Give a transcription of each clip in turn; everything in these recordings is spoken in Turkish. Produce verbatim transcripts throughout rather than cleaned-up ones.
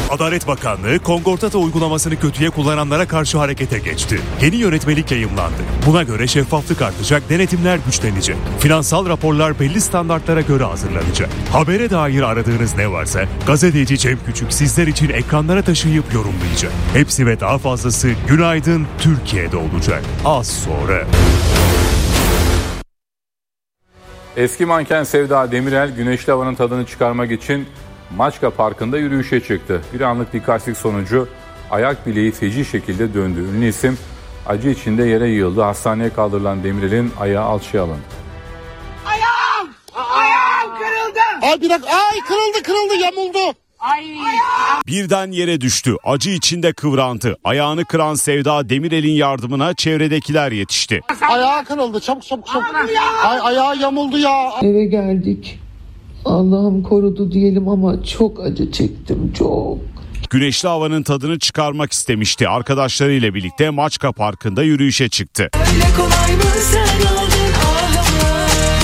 Adalet Bakanlığı Kongortata uygulamasını kötüye kullananlara karşı harekete geçti. Yeni yönetmelik yayımlandı. Buna göre şeffaflık artacak, denetimler güçlenecek. Finansal raporlar belli standartlara göre hazırlanacak. Habere dair aradığınız ne varsa gazeteci Cem Küçük sizler için ekranlara taşıyıp yorumlayacak. Hepsi ve daha fazlası Günaydın Türkiye'de olacak. Az sonra. Eski manken Sevda Demirel güneşli havanın tadını çıkarmak için Maçka Parkı'nda yürüyüşe çıktı. Bir anlık dikkatsizlik sonucu ayak bileği feci şekilde döndü. Ünlü isim acı içinde yere yığıldı. Hastaneye kaldırılan Demirel'in ayağı alçıya alındı. Ayağım! Ayağım kırıldı! Ay bir dakika, ay kırıldı kırıldı yamuldu. Ay! Birden yere düştü. Acı içinde kıvrandı. Ayağını kıran Sevda Demirel'in yardımına çevredekiler yetişti. Ayağı kırıldı, çabuk çabuk çabuk. Ay ayağı yamuldu ya. Eve geldik. Allah'ım korudu diyelim ama çok acı çektim, çok. Güneşli havanın tadını çıkarmak istemişti. Arkadaşlarıyla birlikte Maçka Parkı'nda yürüyüşe çıktı. Öyle kolay mı sen aldın ahımı?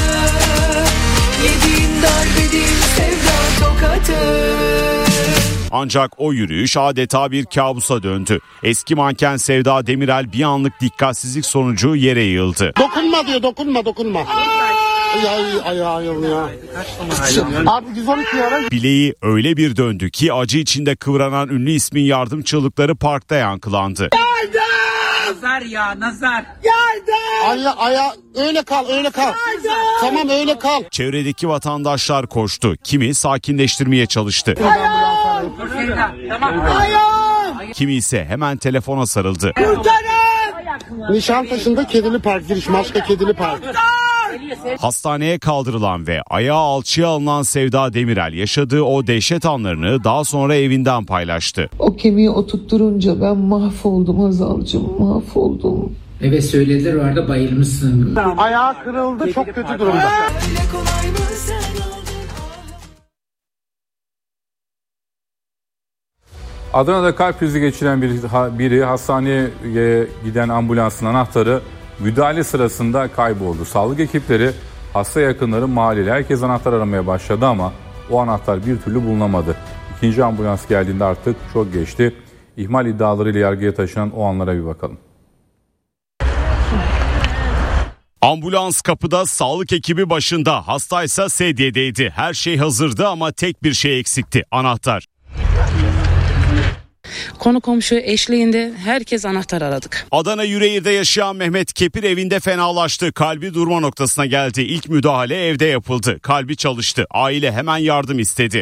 Yediğin darbe değil sevda tokatı. Ancak o yürüyüş adeta bir kabusa döndü. Eski manken Sevda Demirel bir anlık dikkatsizlik sonucu yere yığıldı. Dokunma diyor, dokunma dokunma. Ay ay ayağı yamuldu. Abi yüz on iki ara. Bileği öyle bir döndü ki acı içinde kıvranan ünlü ismin yardım çığlıkları parkta yankılandı. Nazar ya nazar. Yardım! Aya aya öyle kal öyle kal. Tamam öyle kal. Çevredeki vatandaşlar koştu. Kimi sakinleştirmeye çalıştı. Tamam. Ayağım! Kimi ise hemen telefona sarıldı. Kurtarın! Nişantaşı'nda Kedili Park giriş, Maçka Kedili Park. Hastaneye kaldırılan ve ayağı alçıya alınan Sevda Demirel yaşadığı o dehşet anlarını daha sonra evinden paylaştı. O kemiği oturtturunca ben mahvoldum Hazal'cığım, mahvoldum. Evet söylediler orada bayılmışsın. Ayağı kırıldı, çok kötü durumda. Öyle kolay mı sen aldın? Adana'da kalp krizi geçiren bir, biri hastaneye giden ambulansın anahtarı müdahale sırasında kayboldu. Sağlık ekipleri, hasta yakınları, mahalleli herkes anahtar aramaya başladı ama o anahtar bir türlü bulunamadı. İkinci ambulans geldiğinde artık çok geçti. İhmal iddialarıyla yargıya taşınan o anlara bir bakalım. Ambulans kapıda, sağlık ekibi başında, hastaysa sedyedeydi. Her şey hazırdı ama tek bir şey eksikti: anahtar. Konu komşu eşliğinde herkes anahtar aradık. Adana Yüreğir'de yaşayan Mehmet Kepir evinde fenalaştı. Kalbi durma noktasına geldi. İlk müdahale evde yapıldı. Kalbi çalıştı. Aile hemen yardım istedi.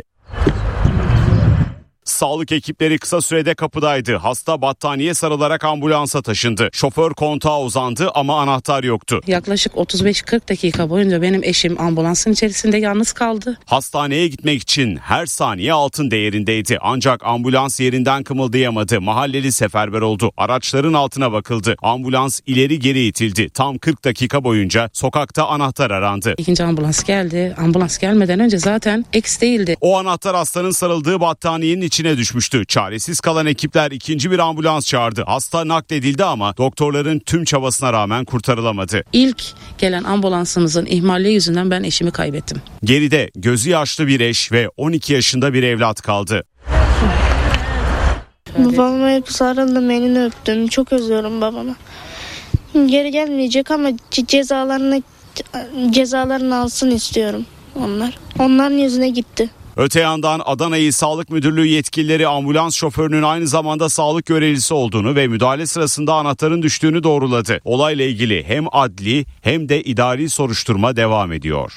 Sağlık ekipleri kısa sürede kapıdaydı. Hasta battaniye sarılarak ambulansa taşındı. Şoför kontağa uzandı ama anahtar yoktu. Yaklaşık otuz beş kırk dakika boyunca benim eşim ambulansın içerisinde yalnız kaldı. Hastaneye gitmek için her saniye altın değerindeydi. Ancak ambulans yerinden kımıldayamadı. Mahalleli seferber oldu. Araçların altına bakıldı. Ambulans ileri geri itildi. Tam kırk dakika boyunca sokakta anahtar arandı. İkinci ambulans geldi. Ambulans gelmeden önce zaten eks değildi. O anahtar hastanın sarıldığı battaniyenin içine düşmüştü. Çaresiz kalan ekipler ikinci bir ambulans çağırdı. Hasta nakledildi ama doktorların tüm çabasına rağmen kurtarılamadı. İlk gelen ambulansımızın ihmalliği yüzünden ben eşimi kaybettim. Geride gözü yaşlı bir eş ve on iki yaşında bir evlat kaldı. Babama hep sarıldım, elini öptüm. Çok özlüyorum babamı. Geri gelmeyecek ama cezalarını cezalarını alsın istiyorum onlar. Onların yüzüne gitti. Öte yandan Adana İl Sağlık Müdürlüğü yetkilileri ambulans şoförünün aynı zamanda sağlık görevlisi olduğunu ve müdahale sırasında anahtarın düştüğünü doğruladı. Olayla ilgili hem adli hem de idari soruşturma devam ediyor.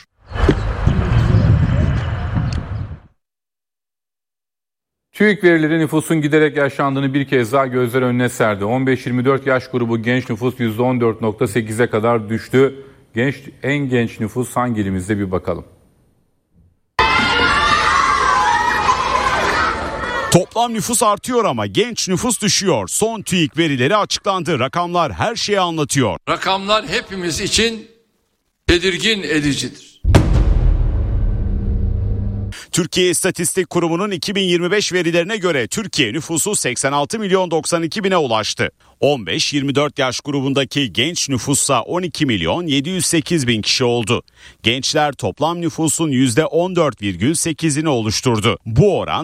TÜİK verileri nüfusun giderek yaşlandığını bir kez daha gözler önüne serdi. on beş yirmi dört yaş grubu genç nüfus yüzde on dört virgül sekize kadar düştü. Genç, en genç nüfus hangi ilimizde bir bakalım. Toplam nüfus artıyor ama genç nüfus düşüyor. Son TÜİK verileri açıklandı. Rakamlar her şeyi anlatıyor. Rakamlar hepimiz için tedirgin edicidir. Türkiye İstatistik Kurumu'nun iki bin yirmi beş verilerine göre Türkiye nüfusu seksen altı milyon doksan iki bine ulaştı. on beş yirmi dört yaş grubundaki genç nüfussa on iki milyon yedi yüz sekiz bin kişi oldu. Gençler toplam nüfusun yüzde on dört virgül sekizini oluşturdu. Bu oran